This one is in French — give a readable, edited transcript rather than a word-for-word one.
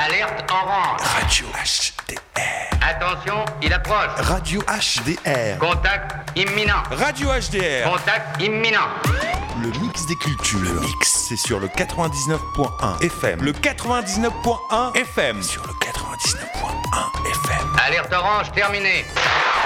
Alerte orange. Radio HDR. Attention, il approche. Radio HDR. Contact imminent. Radio HDR. Contact imminent. Le mix des cultures. Le mix, c'est sur le 99.1 FM. Le 99.1 FM. Sur le 99.1 FM. Alerte orange terminée.